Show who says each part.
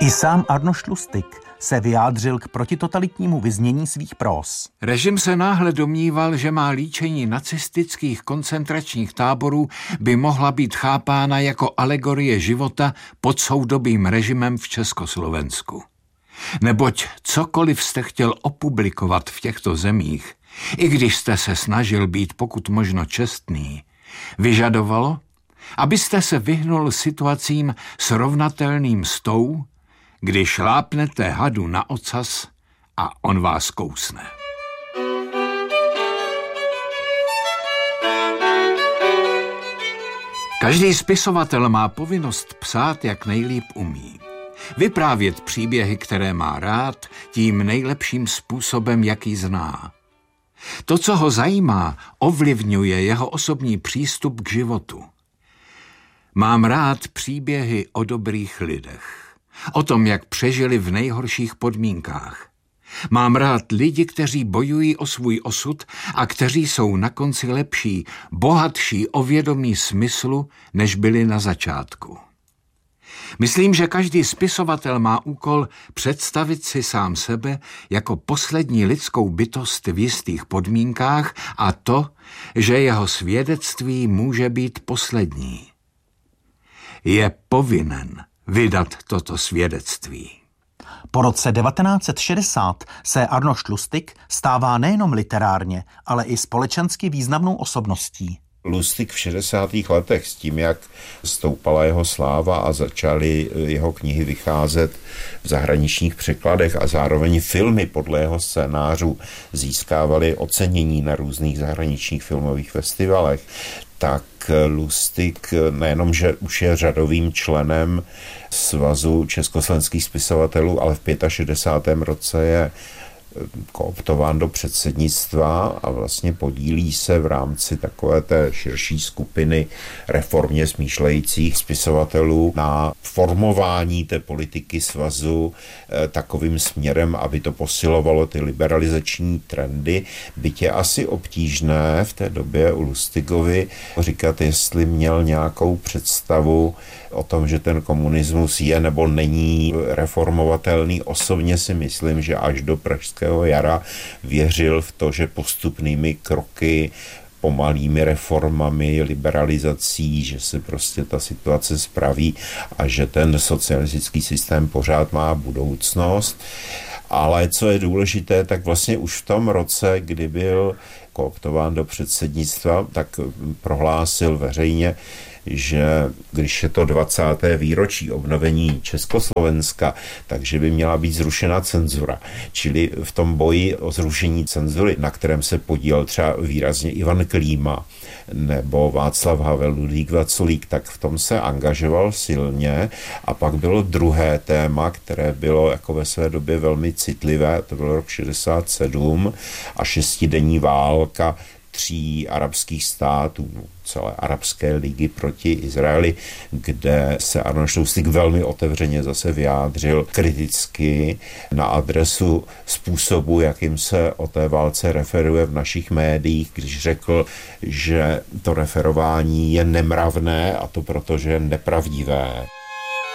Speaker 1: I sám Arnošt Lustig se vyjádřil k protitotalitnímu vyznění svých próz.
Speaker 2: Režim se náhle domníval, že má líčení nacistických koncentračních táborů by mohla být chápána jako alegorie života pod soudobým režimem v Československu. Neboť cokoliv jste chtěl opublikovat v těchto zemích, i když jste se snažil být pokud možno čestný, vyžadovalo, abyste se vyhnul situacím srovnatelným s tou, kdy šlápnete hadu na ocas a on vás kousne. Každý spisovatel má povinnost psát, jak nejlíp umí. Vyprávět příběhy, které má rád, tím nejlepším způsobem, jaký zná. To, co ho zajímá, ovlivňuje jeho osobní přístup k životu. Mám rád příběhy o dobrých lidech. O tom, jak přežili v nejhorších podmínkách. Mám rád lidi, kteří bojují o svůj osud a kteří jsou na konci lepší, bohatší o vědomí smyslu, než byli na začátku. Myslím, že každý spisovatel má úkol představit si sám sebe jako poslední lidskou bytost v jistých podmínkách a to, že jeho svědectví může být poslední. Je povinen vydat toto svědectví.
Speaker 1: Po roce 1960 se Arnošt Lustig stává nejenom literárně, ale i společensky významnou osobností.
Speaker 3: Lustig v 60. letech s tím, jak stoupala jeho sláva a začaly jeho knihy vycházet v zahraničních překladech a zároveň filmy podle jeho scénářů získávaly ocenění na různých zahraničních filmových festivalech, tak Lustig nejenom, že už je řadovým členem Svazu československých spisovatelů, ale v 65. roce je kooptován do předsednictva a vlastně podílí se v rámci takové té širší skupiny reformně smýšlejících spisovatelů na formování té politiky svazu takovým směrem, aby to posilovalo ty liberalizační trendy. Byť je asi obtížné v té době u Lustigovi říkat, jestli měl nějakou představu o tom, že ten komunismus je nebo není reformovatelný. Osobně si myslím, že až do Pražského jara věřil v to, že postupnými kroky, pomalými reformami, liberalizací, že se prostě ta situace spraví a že ten socialistický systém pořád má budoucnost. Ale co je důležité, tak vlastně už v tom roce, kdy byl kooptován do předsednictva, tak prohlásil veřejně, že když je to 20. výročí obnovení Československa, takže by měla být zrušena cenzura. Čili v tom boji o zrušení cenzury, na kterém se podílel třeba výrazně Ivan Klíma nebo Václav Havel, Ludvík Vaculík, tak v tom se angažoval silně. A pak bylo druhé téma, které bylo jako ve své době velmi citlivé, to byl rok 67 a šestidenní válka 3 arabských států, celé Arabské ligy proti Izraeli, kde se Arnošt Lustig velmi otevřeně zase vyjádřil kriticky na adresu způsobu, jakým se o té válce referuje v našich médiích, když řekl, že to referování je nemravné a to proto, že je nepravdivé.